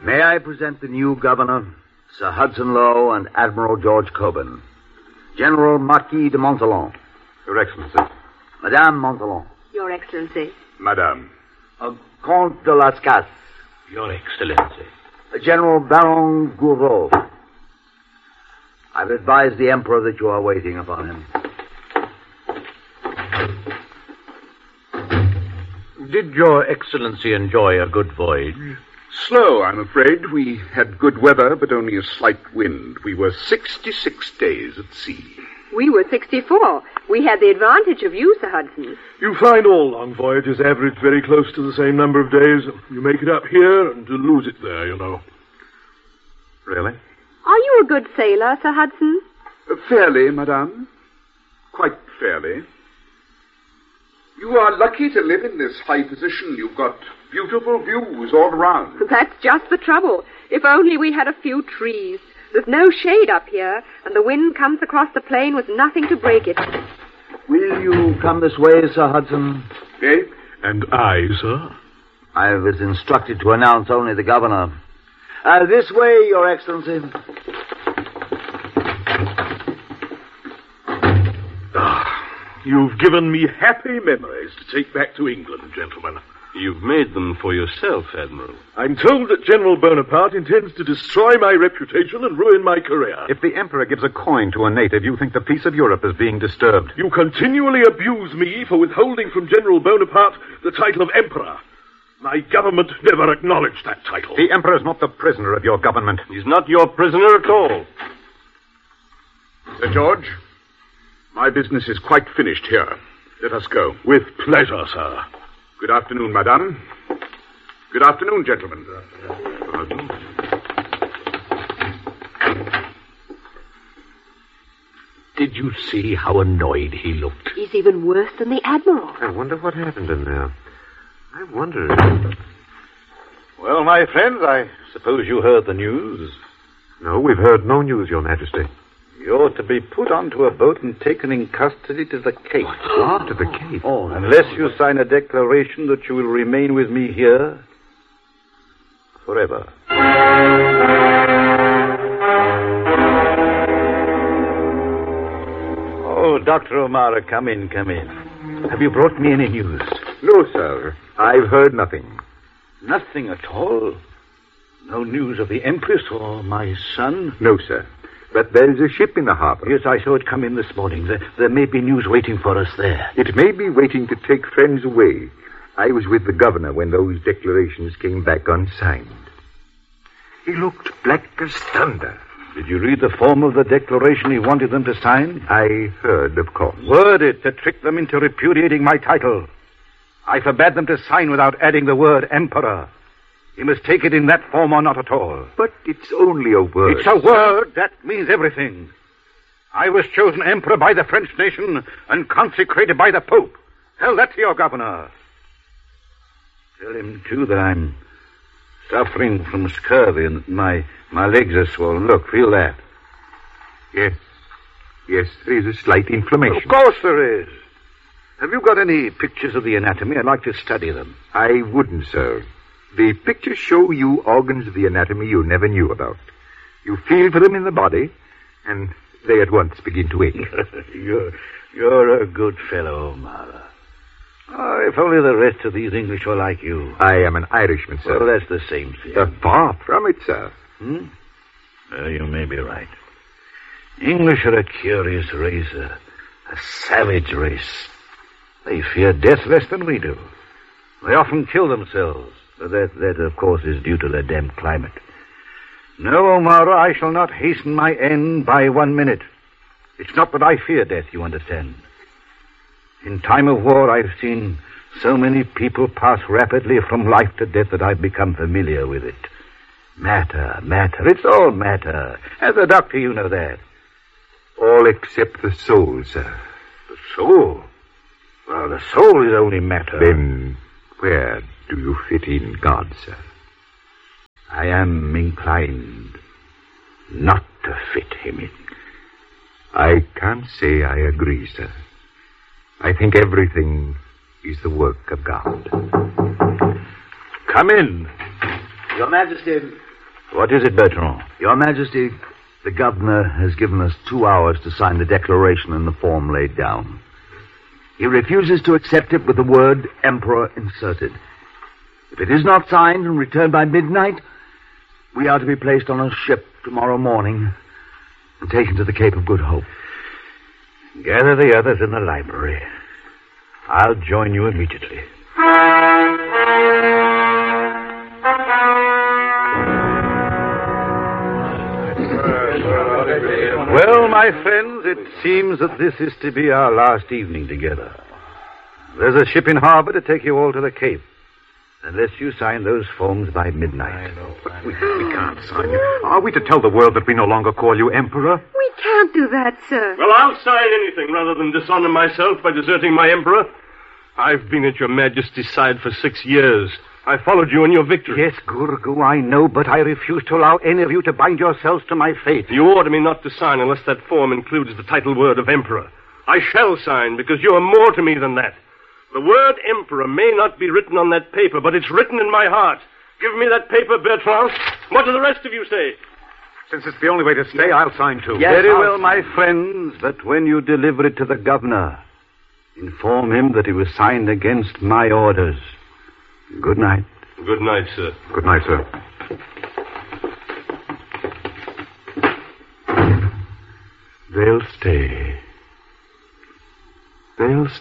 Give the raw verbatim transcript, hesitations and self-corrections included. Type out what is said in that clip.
May I present the new governor, Sir Hudson Lowe and Admiral George Coburn. General Marquis de Montalon. Your Excellency. Madame Montalon. Your Excellency. Madame. Uh, Comte de Las Casas. Your Excellency. Uh, General Baron Gouraud. I've advised the Emperor that you are waiting upon him. Did Your Excellency enjoy a good voyage? Slow, I'm afraid. We had good weather, but only a slight wind. We were sixty-six days at sea. We were sixty-four. We had the advantage of you, Sir Hudson. You find all long voyages average very close to the same number of days. You make it up here and lose it there, you know. Really? Are you a good sailor, Sir Hudson? Uh, fairly, madame. Quite fairly. You are lucky to live in this high position. You've got beautiful views all around. That's just the trouble. If only we had a few trees. There's no shade up here, and the wind comes across the plain with nothing to break it. Will you come this way, Sir Hudson? Eh? And I, sir? I was instructed to announce only the governor. Uh, this way, Your Excellency. Ah, you've given me happy memories to take back to England, gentlemen. You've made them for yourself, Admiral. I'm told that General Bonaparte intends to destroy my reputation and ruin my career. If the Emperor gives a coin to a native, you think the peace of Europe is being disturbed. You continually abuse me for withholding from General Bonaparte the title of Emperor. My government never acknowledged that title. The Emperor is not the prisoner of your government. He's not your prisoner at all. Sir George, my business is quite finished here. Let us go. With pleasure, sir. Good afternoon, madame. Good afternoon, gentlemen. Did you see how annoyed he looked? He's even worse than the Admiral. I wonder what happened in there. I wonder. Well, my friends, I suppose you heard the news. No, we've heard no news, Your Majesty. You're to be put onto a boat and taken in custody to the Cape. What? To the Cape? Oh, unless you sign a declaration that you will remain with me here forever. Oh, Doctor O'Mara, come in, come in. Have you brought me any news? No, sir. I've heard nothing. Nothing at all? No news of the Empress or my son? No, sir. But there's a ship in the harbor. Yes, I saw it come in this morning. There, there may be news waiting for us there. It may be waiting to take friends away. I was with the governor when those declarations came back unsigned. He looked black as thunder. Did you read the form of the declaration he wanted them to sign? I heard, of course. Word it to trick them into repudiating my title. I forbade them to sign without adding the word Emperor. You must take it in that form or not at all. But it's only a word. It's a word that means everything. I was chosen emperor by the French nation and consecrated by the Pope. Tell that to your governor. Tell him, too, that I'm suffering from scurvy and that my, my legs are swollen. Look, feel that. Yes. Yes, there is a slight inflammation. Of course there is. Have you got any pictures of the anatomy? I'd like to study them. I wouldn't, sir. The pictures show you organs of the anatomy you never knew about. You feel for them in the body, and they at once begin to ache. you're, you're a good fellow, O'Mara. Oh, if only the rest of these English were like you. I am an Irishman, sir. Well, that's the same thing. Uh, far from it, sir. Hmm? Well, you may be right. English are a curious race, a, a savage race. They fear death less than we do. They often kill themselves. But that, that, of course, is due to their damp climate. No, O'Mara, I shall not hasten my end by one minute. It's not that I fear death, you understand. In time of war, I've seen so many people pass rapidly from life to death that I've become familiar with it. Matter, matter, it's all matter. As a doctor, you know that. All except the soul, sir. The soul? Well, the soul is only matter. Then where do you fit in God, sir? I am inclined not to fit him in. I can't say I agree, sir. I think everything is the work of God. Come in. Your Majesty, What is it, Bertrand? Your Majesty, the governor has given us two hours to sign the declaration in the form laid down. He refuses to accept it with the word Emperor inserted. If it is not signed and returned by midnight, we are to be placed on a ship tomorrow morning and taken to the Cape of Good Hope. Gather the others in the library. I'll join you immediately. Well, my friends, it seems that this is to be our last evening together. There's a ship in harbor to take you all to the Cape. Unless you sign those forms by midnight. But we, we can't sign it. Are we to tell the world that we no longer call you Emperor? We can't do that, sir. Well, I'll sign anything rather than dishonor myself by deserting my Emperor. I've been at your Majesty's side for six years. I followed you in your victory. Yes, Gurgu, I know, but I refuse to allow any of you to bind yourselves to my fate. You order me not to sign unless that form includes the title word of Emperor. I shall sign because you are more to me than that. The word Emperor may not be written on that paper, but it's written in my heart. Give me that paper, Bertrand. What do the rest of you say? Since it's the only way to stay, I'll sign too. Yes, Very I'll well, sign. my friends, but when you deliver it to the governor, inform him that it was signed against my orders. Good night. Good night, sir. Good night, sir. They'll stay. They'll